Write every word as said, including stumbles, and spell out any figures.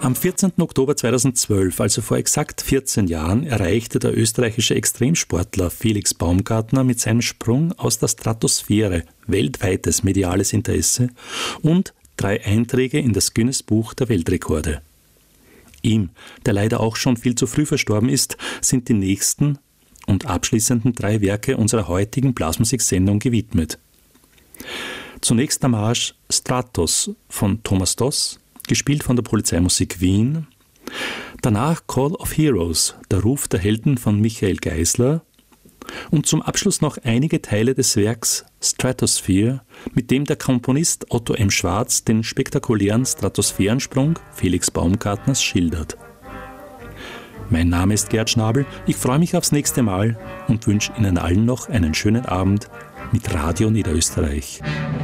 Am vierzehnten Oktober zweitausendzwölf, also vor exakt vierzehn Jahren, erreichte der österreichische Extremsportler Felix Baumgartner mit seinem Sprung aus der Stratosphäre weltweites mediales Interesse und drei Einträge in das Guinness-Buch der Weltrekorde. Ihm, der leider auch schon viel zu früh verstorben ist, sind die nächsten und abschließenden drei Werke unserer heutigen Blasmusik-Sendung gewidmet. Zunächst der Marsch Stratos von Thomas Doss, gespielt von der Polizeimusik Wien. Danach Call of Heroes, der Ruf der Helden von Michael Geisler. Und zum Abschluss noch einige Teile des Werks Stratosphere, mit dem der Komponist Otto M. Schwarz den spektakulären Stratosphärensprung Felix Baumgartners schildert. Mein Name ist Gerd Schnabel, ich freue mich aufs nächste Mal und wünsche Ihnen allen noch einen schönen Abend mit Radio Niederösterreich.